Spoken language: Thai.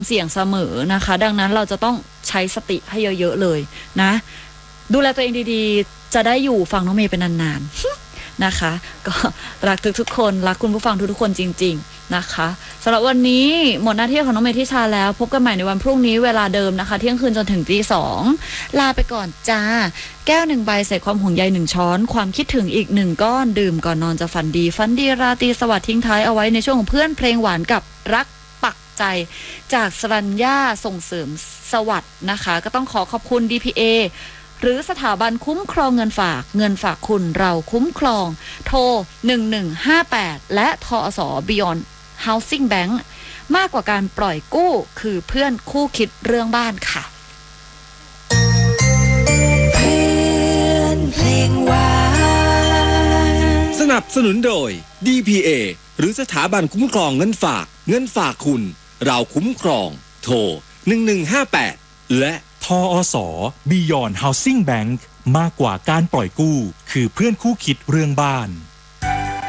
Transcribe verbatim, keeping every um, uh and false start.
เสี่ยงเสมอนะคะดังนั้นเราจะต้องใช้สติให้เยอะๆเลยนะดูแลตัวเองดีๆจะได้อยู่ฟังน้องเมย์เป็นนานๆนะคะก็รักทุกๆคนรักคุณผู้ฟังทุกๆคนจริงๆนะคะสำหรับวันนี้หมดหน้าที่ของน้องเมย์ทิชาแล้วพบกันใหม่ในวันพรุ่งนี้เวลาเดิมนะคะเที่ยงคืนจนถึงตีสองลาไปก่อนจ้าแก้วหนึ่งใบใส่ความห่วงใยหนึ่งช้อนความคิดถึงอีกหนึ่งก้อนดื่มก่อนนอนจะฝันดีฝันดีราตรีสวัสดิ์ทิ้งท้ายเอาไว้ในช่วงของเพื่อนเพลงหวานกับรักปักใจจากสรัญญาส่งเสริมสวัสดิ์นะคะก็ต้องขอขอบคุณ ดี พี เอ หรือสถาบันคุ้มครองเงินฝากเงินฝากคุณเราคุ้มครองโทรหนึ่งหนึ่งห้าแปดและทอส Beyond Housing Bank มากกว่าการปล่อยกู้คือเพื่อนคู่คิดเรื่องบ้านค่ะเพื่อนเพลงหวานสนับสนุนโดย ดี พี เอ หรือสถาบันคุ้มครองเงินฝากเงินฝากคุณเราคุ้มครองโทรหนึ่งหนึ่งห้าแปดและทอส Beyond Housing Bank มากกว่าการปล่อยกู้คือเพื่อนคู่คิดเรื่องบ้าน